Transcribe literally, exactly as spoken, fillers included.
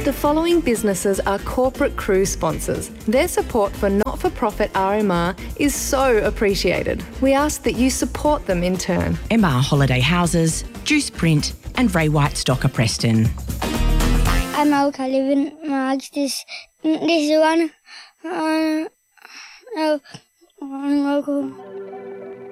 The following businesses are corporate cruise sponsors. Their support for not-for-profit R M R is so appreciated. We ask that you support them in turn. M R Holiday Houses, Juice Print and Ray White Stocker Preston. I'm Alka Living Marks. This this one. Uh, oh, oh,